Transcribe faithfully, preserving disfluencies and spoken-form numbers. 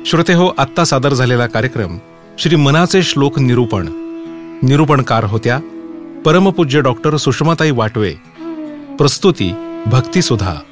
श्रोते हो, आत्ता सादर झालेला कार्यक्रम श्री मनाचे श्लोक निरूपण. निरूपणकार होत्या परमपूज्य डॉक्टर सुषमाताई वाटवे. प्रस्तुती भक्ती सुधा.